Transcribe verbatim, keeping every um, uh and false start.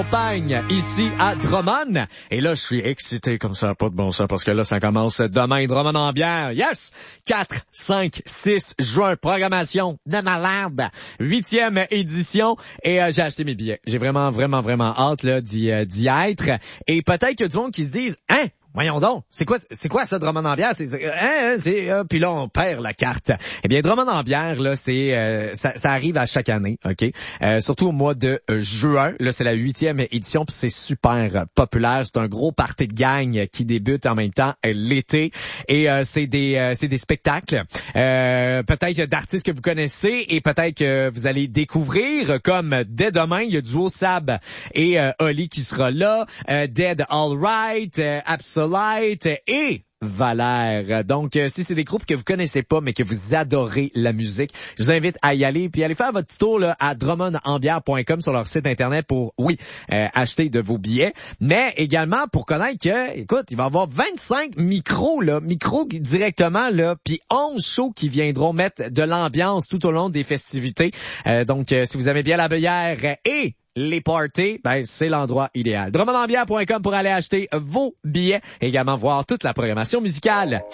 Campagne ici à Drummond. Et là, je suis excité comme ça, pas de bon sens, parce que là, ça commence demain. Drummond en bière. Yes! quatre, cinq, six juin. Programmation de malade. Huitième édition. Et euh, j'ai acheté mes billets. J'ai vraiment, vraiment, vraiment hâte là d'y, euh, d'y être. Et peut-être qu'il y a du monde qui se disent, hein? Voyons donc, c'est quoi c'est quoi ça Drummond en bière? C'est hein, c'est euh, puis là on perd la carte. Eh bien Drummond en bière là, c'est euh, ça, ça arrive à chaque année, OK? Euh, surtout au mois de euh, juin, là c'est la huitième édition puis c'est super euh, populaire, c'est un gros party de gang qui débute en même temps euh, l'été et euh, c'est des euh, c'est des spectacles euh, peut-être d'artistes que vous connaissez et peut-être que vous allez découvrir comme dès demain, il y a Duo Sab et euh, Oli qui sera là, euh, Dead All Right, euh, Absol Light et Valère. Donc, euh, si c'est des groupes que vous connaissez pas, mais que vous adorez la musique, je vous invite à y aller. Puis allez faire votre petit tour là, à drummond en bière point com sur leur site internet pour, oui, euh, acheter de vos billets. Mais également pour connaître que, écoute, il va y avoir vingt-cinq micros, là, micros directement, là, puis onze shows qui viendront mettre de l'ambiance tout au long des festivités. Euh, donc, euh, si vous aimez bien la bière et les parties, ben c'est l'endroit idéal. drummond en bière point com pour aller acheter vos billets et également voir toute la programmation musicale.